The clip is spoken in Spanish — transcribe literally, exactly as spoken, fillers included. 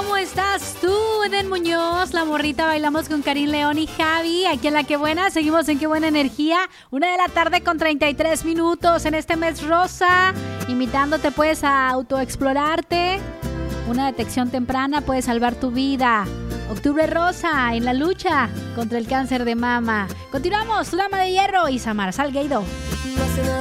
¿Cómo estás tú, Eden Muñoz? La morrita, bailamos con Karim León y Javi. Aquí en La Que Buena, seguimos en Qué Buena Energía. Una de la tarde con treinta y tres minutos en este mes rosa. Invitándote pues a autoexplorarte. Una detección temprana puede salvar tu vida. Octubre rosa en la lucha contra el cáncer de mama. Continuamos, Dama de Hierro y Samar Salgueido.